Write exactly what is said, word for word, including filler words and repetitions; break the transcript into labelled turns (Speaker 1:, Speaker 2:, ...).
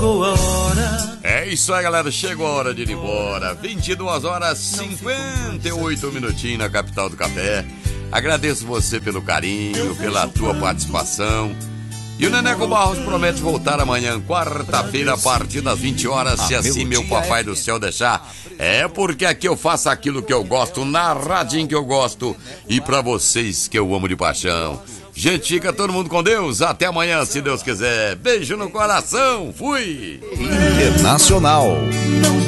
Speaker 1: chegou a hora.
Speaker 2: É isso aí, galera, chegou a hora de ir embora. vinte e duas horas e cinquenta e oito minutinhos na capital do café. Agradeço você pelo carinho, pela tua participação. E o Neneco Barros promete voltar amanhã, quarta-feira, a partir das vinte horas, se assim meu papai do céu deixar. É porque aqui eu faço aquilo que eu gosto, na radinho que eu gosto, e pra vocês que eu amo de paixão. Gente, fica todo mundo com Deus. Até amanhã, se Deus quiser. Beijo no coração. Fui!
Speaker 3: Internacional.